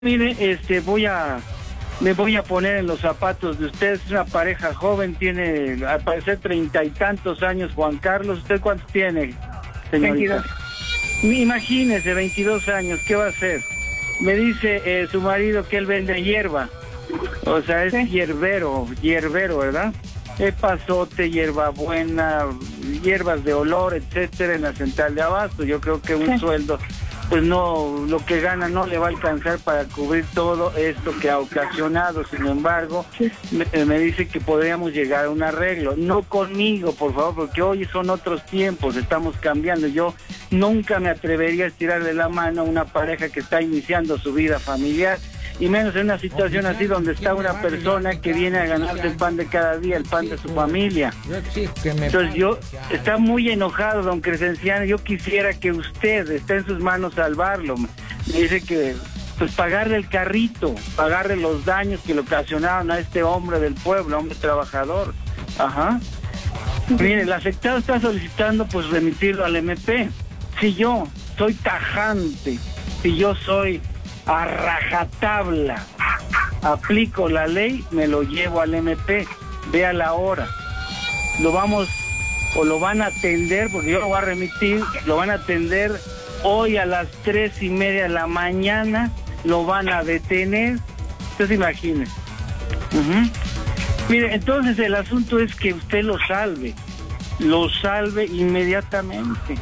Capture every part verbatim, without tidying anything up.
Mire, este, voy a, me voy a poner en los zapatos de usted. Es una pareja joven, tiene, al parecer, treinta y tantos años. Juan Carlos, ¿usted cuántos tiene, señorita? veintidós. Imagínese, veintidós años, ¿qué va a hacer? Me dice eh, su marido que él vende hierba, o sea, es sí. hierbero, hierbero, ¿verdad? Es pasote, hierbabuena, hierbas de olor, etcétera, en la central de abasto. Yo creo que un sí. sueldo, pues no, lo que gana no le va a alcanzar para cubrir todo esto que ha ocasionado. Sin embargo, sí. me, me dice que podríamos llegar a un arreglo. No conmigo, por favor, porque hoy son otros tiempos, estamos cambiando. Yo nunca me atrevería a estirarle la mano a una pareja que está iniciando su vida familiar, y menos en una situación así donde está una persona que viene a ganarse el pan de cada día, el pan de su familia. Entonces yo, está muy enojado, don Crescenciano. Yo quisiera que usted, esté en sus manos salvarlo. Me dice que, pues, pagarle el carrito, pagarle los daños que le ocasionaron a este hombre del pueblo, hombre trabajador. Ajá. Mire, el afectado está solicitando, pues, remitirlo al M P. Si yo soy tajante, si yo soy a rajatabla, aplico la ley, me lo llevo al M P. Vea la hora. Lo vamos, o lo van a atender, porque yo lo voy a remitir, lo van a atender hoy a las tres y media de la mañana, lo van a detener. Entonces imagínese. Uh-huh. Mire, entonces el asunto es que usted lo salve, lo salve inmediatamente.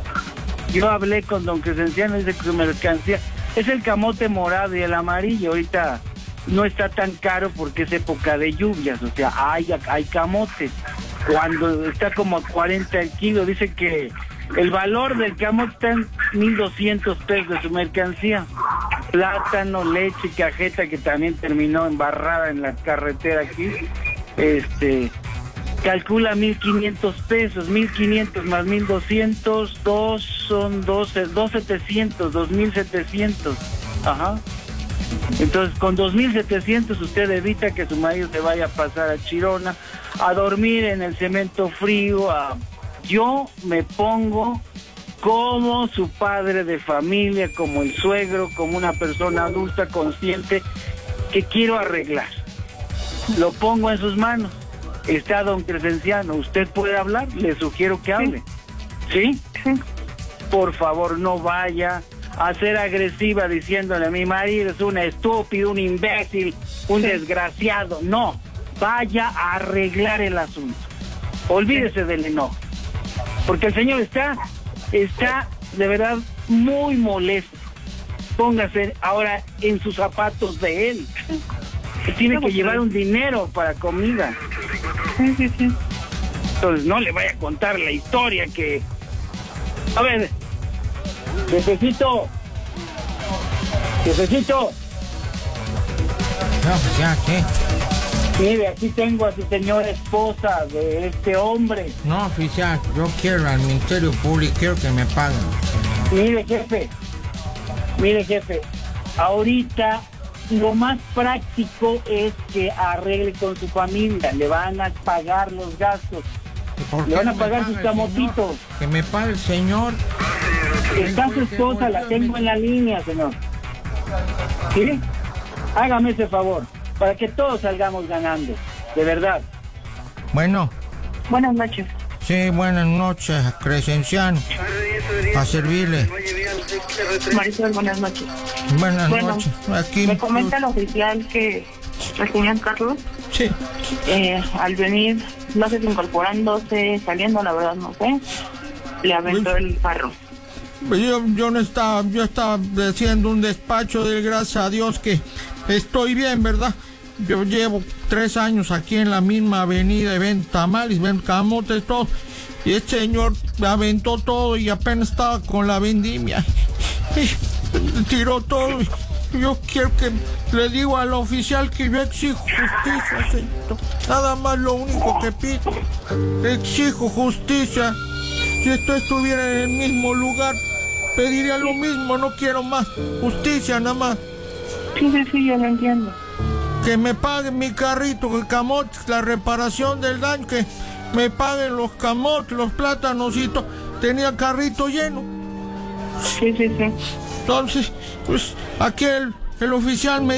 Yo hablé con don Crescenciano, dice que su mercancía es el camote morado y el amarillo. Ahorita no está tan caro porque es época de lluvias, o sea, hay, hay camote. Cuando está como a cuarenta el kilo, dice que el valor del camote está en mil doscientos pesos de su mercancía. Plátano, leche, cajeta, que también terminó embarrada en la carretera aquí, este, calcula mil quinientos pesos, mil quinientos más mil doscientos, dos son doce, dos setecientos, dos mil setecientos. Ajá. Entonces, con dos mil setecientos usted evita que su marido se vaya a pasar a Chirona, a dormir en el cemento frío. A... Yo me pongo como su padre de familia, como el suegro, como una persona adulta consciente que quiero arreglar. Lo pongo en sus manos. Está don Crescenciano, ¿usted puede hablar? Le sugiero que hable. ¿Sí? Sí. Por favor, no vaya a ser agresiva diciéndole a mi marido es un estúpido, un imbécil, un sí. desgraciado. No, vaya a arreglar el asunto. Olvídese sí. del enojo. Porque el señor está, está de verdad muy molesto. Póngase ahora en sus zapatos de él. Tiene que llevar un dinero para comida. Sí, sí, sí. Entonces no le vaya a contar la historia que... A ver, jefecito, jefecito. No, ya, ¿qué? Mire, aquí tengo a su señora esposa de este hombre. No, oficial, yo quiero al Ministerio Público, quiero que me paguen. Mire, jefe, mire, jefe, ahorita lo más práctico es que arregle con su familia, le van a pagar los gastos, le van a pagar sus camotitos. Que me pague el señor. Está su esposa, la tengo en la línea, señor. ¿Sí? Hágame ese favor, para que todos salgamos ganando, de verdad. Bueno. Buenas noches. Sí, buenas noches, Crescenciano. A servirle. Marisol, buenas noches. Buenas bueno, noches. Aquí me comenta el oficial que el señor Carlos, sí. eh, al venir, no sé si incorporándose, saliendo, la verdad no sé, le aventó el carro. Yo, yo no estaba, yo estaba haciendo un despacho de gracias a Dios que estoy bien, ¿verdad? Yo llevo tres años aquí en la misma avenida y vendo tamales, vendo camotes, todo. Y este señor me aventó todo y apenas estaba con la vendimia. Y tiró todo. Yo quiero que le digo al oficial que yo exijo justicia, señor. Nada más lo único que pido. Exijo justicia. Si esto estuviera en el mismo lugar, pediría lo mismo, no quiero más. Justicia nada más. Sí, sí, sí, yo lo entiendo. Que me paguen mi carrito, el camote, la reparación del daño, que me paguen los camotes, los plátanos y todo. Tenía carrito lleno. Sí, sí, sí. Entonces, pues, aquel el oficial me